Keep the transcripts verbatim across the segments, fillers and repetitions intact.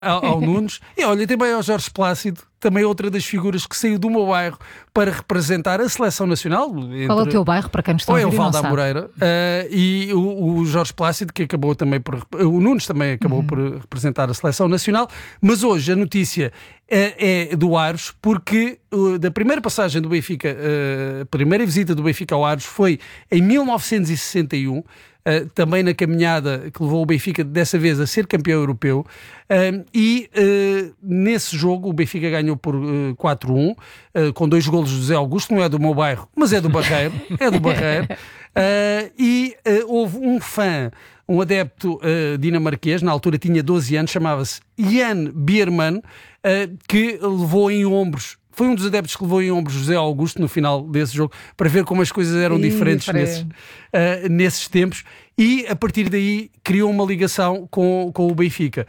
ao, ao Nunes. E olha, também ao Jorge Plácido, também outra das figuras que saiu do meu bairro para representar a seleção nacional. Entre... Qual é o teu bairro, para quem nos está a ouvir? ouvir? É o Val da Moreira. Uh, e o, o Jorge Plácido, que acabou também por... O Nunes também acabou uhum. por representar a seleção nacional. Mas hoje a notícia é, é do Aros, porque uh, da primeira passagem do Benfica, uh, a primeira visita do Benfica ao Aros foi em mil novecentos e sessenta e um. Uh, também na caminhada que levou o Benfica dessa vez a ser campeão europeu, uh, e uh, nesse jogo o Benfica ganhou por uh, quatro a um, uh, com dois golos de José Augusto, não é do meu bairro, mas é do Barreiro, é do Barreiro, uh, e uh, houve um fã, um adepto uh, dinamarquês, na altura tinha doze anos, chamava-se Jan Bierman, uh, que levou em ombros. Foi um dos adeptos que levou em ombros José Augusto no final desse jogo, para ver como as coisas eram Sim, diferentes nesses, uh, nesses tempos, e a partir daí criou uma ligação com, com o Benfica,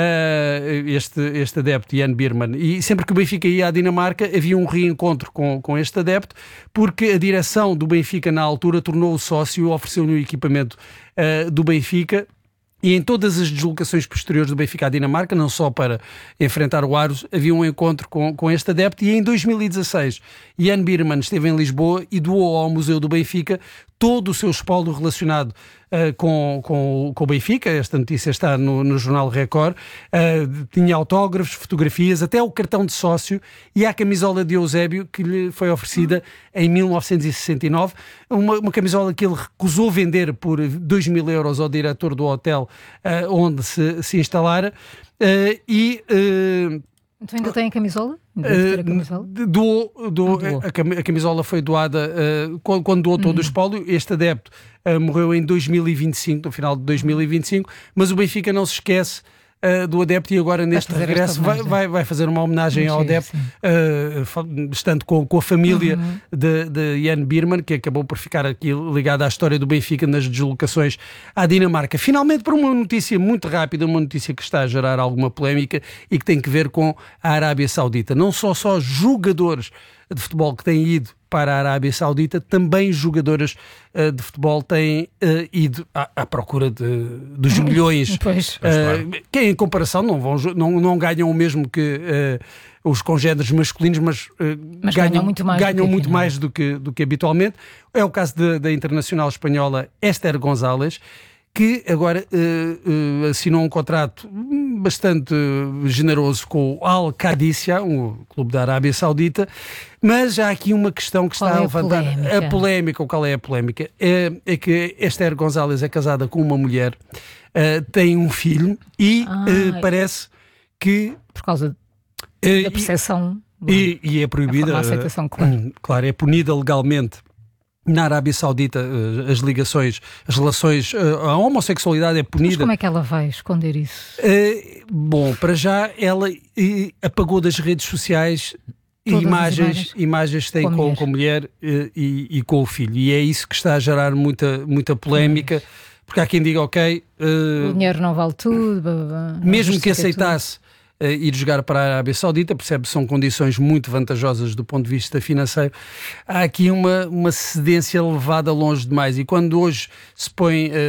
uh, este, este adepto, Jan Bierman. E sempre que o Benfica ia à Dinamarca havia um reencontro com, com este adepto, porque a direção do Benfica na altura tornou-o sócio e ofereceu-lhe o equipamento uh, do Benfica. E em todas as deslocações posteriores do Benfica à Dinamarca, não só para enfrentar o Aros, havia um encontro com, com este adepto. E em dois mil e dezasseis, Jan Bierman esteve em Lisboa e doou ao Museu do Benfica todo o seu espólio relacionado uh, com, com, com o Benfica. Esta notícia está no, no jornal Record. Uh, tinha autógrafos, fotografias, até o cartão de sócio e a camisola de Eusébio, que lhe foi oferecida em mil novecentos e sessenta e nove. Uma, uma camisola que ele recusou vender por dois mil euros ao diretor do hotel uh, onde se, se instalara. Uh, e... Uh, Então ainda tem a camisola? Uh, a camisola? Do, do, a camisola foi doada uh, quando doou todo uhum. o espólio. Este adepto uh, morreu em dois mil e vinte e cinco, no final de dois mil e vinte e cinco, mas o Benfica não se esquece Uh, do adepto, e agora neste regresso vai, vai, vai fazer uma homenagem sim, ao adepto, uh, estando com, com a família uhum. de, de Jan Bierman, que acabou por ficar aqui ligada à história do Benfica nas deslocações à Dinamarca. Finalmente, para uma notícia muito rápida, uma notícia que está a gerar alguma polémica e que tem que ver com a Arábia Saudita. Não só só jogadores de futebol que têm ido para a Arábia Saudita, também jogadoras uh, de futebol têm uh, ido à, à procura de, dos milhões, pois. Uh, que em comparação não, vão, não, não ganham o mesmo que uh, os congéneres masculinos, mas, uh, mas ganham, ganham muito mais, ganham do, que muito mais do, que, do que habitualmente. É o caso de, da internacional espanhola Esther González, que agora uh, uh, assinou um contrato bastante generoso com o Al Qadisiyah, um clube da Arábia Saudita, mas há aqui uma questão que está qual é a levantar a polémica? a polémica, ou qual é a polémica? É, é que Esther González é casada com uma mulher, uh, tem um filho e ah, uh, parece que... Por causa uh, da percepção... E, e é proibida... A aceitação, claro. Uh, claro, é punida legalmente na Arábia Saudita as ligações, as relações, a homossexualidade é punida. Mas como é que ela vai esconder isso? Uh, bom, para já ela uh, apagou das redes sociais imagens, imagens, imagens que tem com, com, com a mulher uh, e, e com o filho. E é isso que está a gerar muita, muita polémica, mas... porque há quem diga, ok... Uh, o dinheiro não vale tudo... Blá, blá, mesmo que aceitasse Uh, ir jogar para a Arábia Saudita, percebe que são condições muito vantajosas do ponto de vista financeiro, há aqui uma, uma cedência levada longe demais, e quando hoje se põe uh,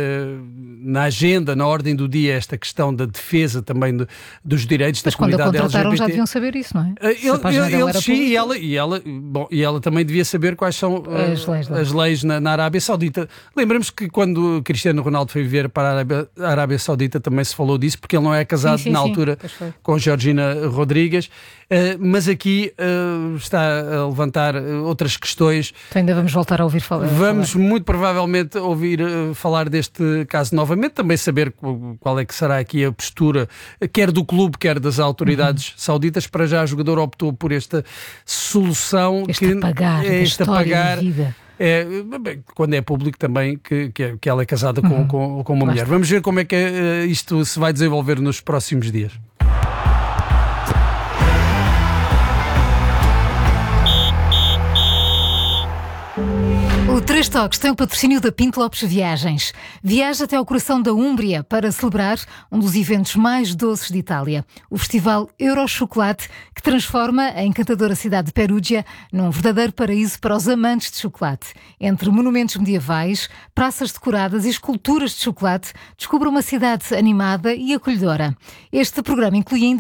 na agenda, na ordem do dia, esta questão da defesa também de, dos direitos mas da comunidade L G B T... Mas quando a contrataram já deviam saber isso, não é? Uh, ele, ele, ele, sim, e ela, e, ela, bom, e ela também devia saber quais são uh, as leis, as leis na, na Arábia Saudita. Lembramos que quando Cristiano Ronaldo foi viver para a Arábia, a Arábia Saudita também se falou disso, porque ele não é casado sim, sim, na sim, altura com Georgina Rodrigues, uh, mas aqui uh, está a levantar uh, outras questões. Então ainda vamos voltar a ouvir falar. Vamos falar. muito provavelmente ouvir uh, falar deste caso novamente, também saber qual é que será aqui a postura, quer do clube, quer das autoridades uhum. sauditas. Para já a jogadora optou por esta solução. Este que apagar, é este apagar. Vida. É, bem, quando é público também que, que, que ela é casada com, uhum. com, com uma mulher. Vamos ver como é que uh, isto se vai desenvolver nos próximos dias. O O Três Toques tem o patrocínio da Pinto Lopes Viagens. Viaja até ao coração da Úmbria para celebrar um dos eventos mais doces de Itália, o Festival Eurochocolate, que transforma a encantadora cidade de Perugia num verdadeiro paraíso para os amantes de chocolate. Entre monumentos medievais, praças decoradas e esculturas de chocolate, descubra uma cidade animada e acolhedora. Este programa inclui ainda